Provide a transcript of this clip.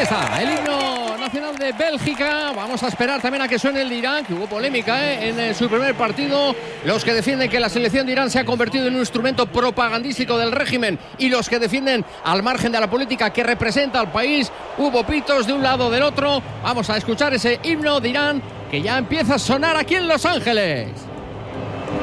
está el himno nacional de Bélgica. Vamos a esperar también a que suene el de Irán, que hubo polémica en su primer partido. Los que defienden que la selección de Irán se ha convertido en un instrumento propagandístico del régimen y los que defienden al margen de la política que representa al país. Hubo pitos de un lado o del otro. Vamos a escuchar ese himno de Irán que ya empieza a sonar aquí en Los Ángeles.